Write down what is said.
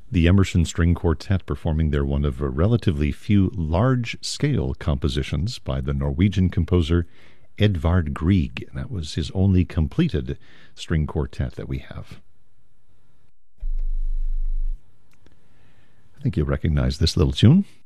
The Emerson String Quartet performing their one of a relatively few large-scale compositions by the Norwegian composer Edvard Grieg. That was his only completed string quartet that we have. I think you'll recognize this little tune.